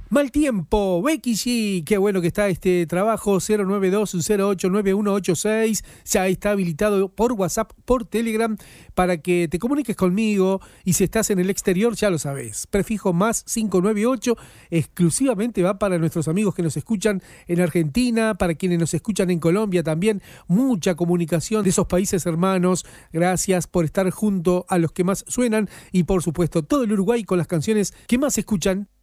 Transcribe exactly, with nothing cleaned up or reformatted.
Mal tiempo, Becky G, qué bueno que está este trabajo. Cero nueve dos cero ocho nueve uno ocho seis, ya está habilitado por WhatsApp, por Telegram, para que te comuniques conmigo. Y si estás en el exterior, ya lo sabes, prefijo más cinco nueve ocho, exclusivamente va para nuestros amigos que nos escuchan en Argentina, para quienes nos escuchan en Colombia también. Mucha comunicación de esos países hermanos. Gracias por estar junto a los que más suenan, y por supuesto todo el Uruguay con las canciones que más escuchan.